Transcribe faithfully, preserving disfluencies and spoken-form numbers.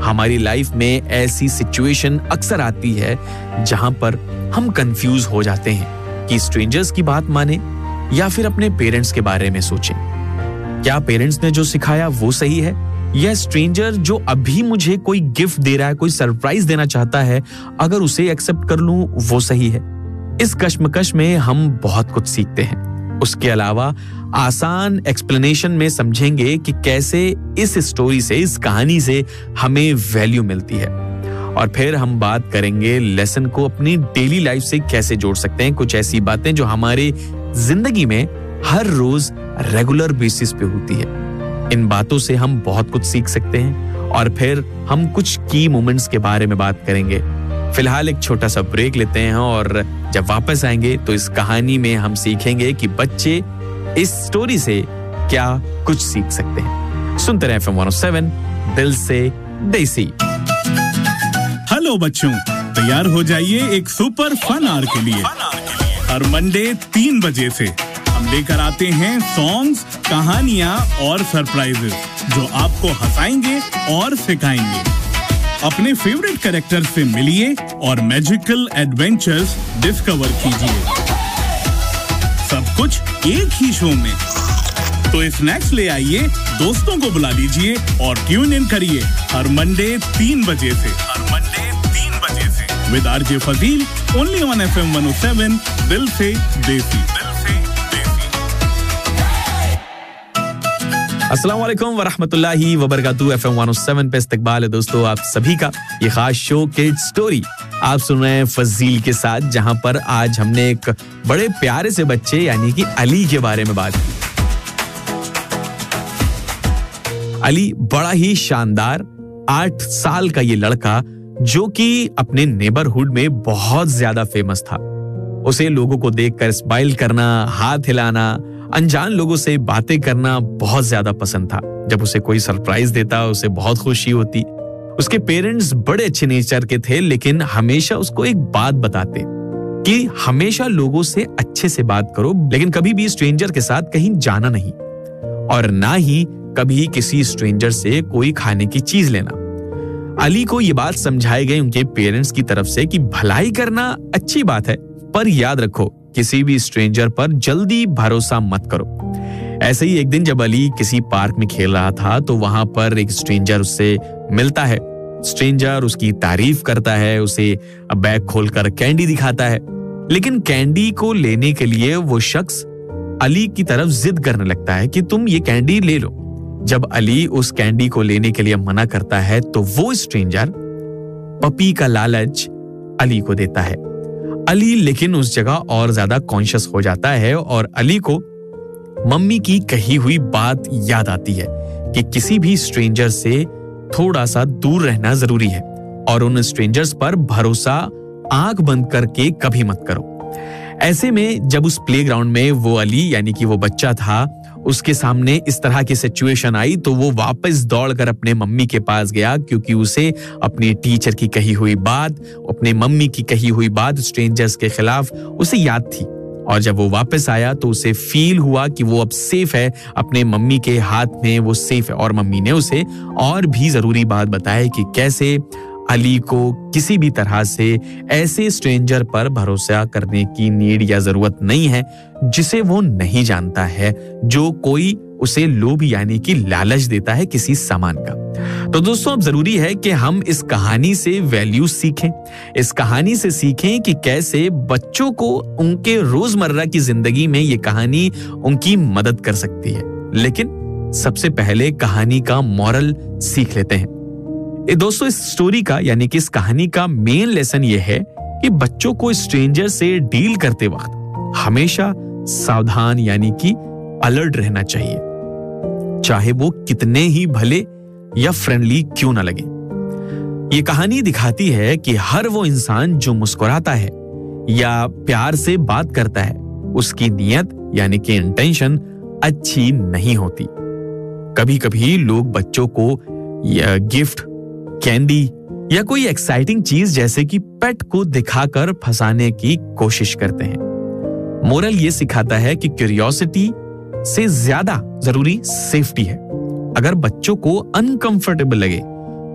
हमारी लाइफ में ऐसी सिचुएशन अक्सर आती है जहां पर हम कंफ्यूज हो जाते हैं कि स्ट्रेंजर्स की बात माने या फिर अपने पेरेंट्स के बारे में सोचें। क्या पेरेंट्स ने जो सिखाया वो सही है, या स्ट्रेंजर जो अभी मुझे कोई गिफ्ट दे रहा है, कोई सरप्राइज देना चाहता है, अगर उसे एक्सेप्ट कर लूं वो सही है। इस कश्मकश में हम बहुत कुछ सीखते हैं। उसके अलावा आसान एक्सप्लेनेशन में समझेंगे कि कैसे इस स्टोरी से, इस कहानी से हमें वैल्यू मिलती है। और फिर हम बात करेंगे लेसन को अपनी डेली लाइफ से कैसे जोड़ सकते हैं। कुछ ऐसी बातें जो हमारे जिंदगी में हर रोज रेगुलर बेसिस पे होती है। इन बातों से हम बहुत कुछ सीख सकते हैं। और फिर हम कुछ की मोमेंट्स के बारे में बात करेंगे। फिलहाल एक छोटा सा ब्रेक लेते हैं और जब वापस आएंगे तो इस कहानी में हम सीखेंगे कि बच्चे इस स्टोरी से क्या कुछ सीख सकते हैं। सुनते रहे F M one O seven, दिल से देसी। हेलो बच्चों, तैयार हो जाइए एक सुपर फन आवर के लिए। हर मंडे तीन बजे से हम लेकर आते हैं सॉन्ग्स, कहानियां और सरप्राइजेस जो आपको हंसाएंगे और सिखाएंगे। अपने फेवरेट कैरेक्टर से मिलिए और मैजिकल एडवेंचर्स डिस्कवर कीजिए। सब कुछ एक ही शो में। तो स्नैक्स ले आइए, दोस्तों को बुला लीजिए और ट्यून इन करिए हर मंडे तीन बजे से। हर मंडे तीन बजे से with RJ Fazil, only on F M one O seven, दिल से देसी। अस्सलाम वालेकुम वरहमतुल्लाहि वबरकातुहू। F M one O seven पे इस्तकबाल है दोस्तों आप सभी का। ये खास शो किड्स स्टोरी आप सुन रहे हैं फजील के साथ, जहां पर आज हमने एक बड़े प्यारे से बच्चे यानी कि अली के बारे में बात की। अली बड़ा ही शानदार आठ साल का ये लड़का जो कि अपने नेबरहुड में बहुत ज्यादा फेमस था। उसे लोगों को देखकर स्माइल करना, हाथ हिलाना, अनजान लोगों से बातें करना बहुत ज्यादा पसंद था। जब उसे कोई सरप्राइज देता उसे बहुत खुशी होती। उसके पेरेंट्स बड़े अच्छे नेचर के थे, लेकिन हमेशा उसको एक बात बताते कि हमेशा लोगों से अच्छे से बात करो, लेकिन कभी भी स्ट्रेंजर के साथ कहीं जाना नहीं, और ना ही कभी किसी स्ट्रेंजर से कोई खाने की चीज लेना। अली को ये बात समझाई गई उनके पेरेंट्स की तरफ से कि भलाई करना अच्छी बात है, पर याद रखो किसी भी स्ट्रेंजर पर जल्दी भरोसा मत करो। ऐसे ही एक दिन जब अली किसी पार्क में खेल रहा था तो वहां पर एक स्ट्रेंजर उससे मिलता है। स्ट्रेंजर उसकी तारीफ करता है, उसे बैग खोलकर कैंडी दिखाता है, लेकिन कैंडी को लेने के लिए वो शख्स अली की तरफ जिद करने लगता है कि तुम ये कैंडी ले लो। जब अली उस कैंडी को लेने के लिए मना करता है तो वो स्ट्रेंजर पपी का लालच अली को देता है। अली लेकिन उस जगह और ज्यादा कॉन्शियस हो जाता है और अली को मम्मी की कही हुई बात याद आती है कि किसी भी स्ट्रेंजर से थोड़ा सा दूर रहना जरूरी है और उन स्ट्रेंजर्स पर भरोसा आंख बंद करके कभी मत करो। ऐसे में जब उस प्लेग्राउंड में वो अली यानी कि वो बच्चा था, उसके सामने इस तरह की सिचुएशन आई तो वो वापस दौड़कर अपने मम्मी के पास गया, क्योंकि उसे अपनी टीचर की कही हुई बात, अपने मम्मी की कही हुई बात स्ट्रेंजर्स के खिलाफ उसे याद थी। और जब वो वापस आया तो उसे फील हुआ कि वो अब सेफ है, अपने मम्मी के हाथ में वो सेफ है। और मम्मी ने उसे और भी जरूरी बात बताई कि कैसे अली को किसी भी तरह से ऐसे स्ट्रेंजर पर भरोसा करने की नीड या जरूरत नहीं है जिसे वो नहीं जानता है, जो कोई उसे लोभ यानी कि लालच देता है किसी सामान का। तो दोस्तों अब जरूरी है कि हम इस कहानी से वैल्यू सीखें, इस कहानी से सीखें कि कैसे बच्चों को उनके रोजमर्रा की जिंदगी में ये कहानी उनकी मदद कर सकती है। लेकिन सबसे पहले कहानी का मॉरल सीख लेते हैं। ए दोस्तों इस स्टोरी का यानी कि इस कहानी का मेन लेसन ये है कि बच्चों को स्ट्रेंजर से डील करते वक्त हमेशा सावधान यानी कि अलर्ट रहना चाहिए, चाहे वो कितने ही भले या फ्रेंडली क्यों ना लगे। ये कहानी दिखाती है कि हर वो इंसान जो मुस्कुराता है या प्यार से बात करता है, उसकी नीयत यानी कि इंटेंशन अच्छी नहीं होती। कभी कभी लोग बच्चों को या गिफ्ट, कैंडी या कोई एक्साइटिंग चीज जैसे कि पेट को दिखाकर फंसाने की कोशिश करते हैं। मोरल ये सिखाता है कि क्यूरियोसिटी से ज्यादा जरूरी सेफ्टी है। अगर बच्चों को अनकंफर्टेबल लगे